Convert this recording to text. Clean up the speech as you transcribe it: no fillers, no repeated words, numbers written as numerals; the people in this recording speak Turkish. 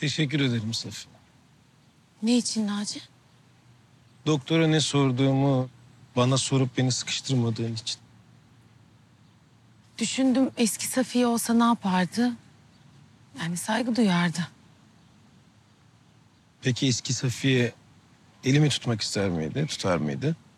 Teşekkür ederim Safiye. Ne için Naci? Doktora ne sorduğumu bana sorup beni sıkıştırmadığın için. Düşündüm eski Safiye olsa ne yapardı? Yani saygı duyardı. Peki eski Safiye elimi tutmak ister miydi, tutar mıydı?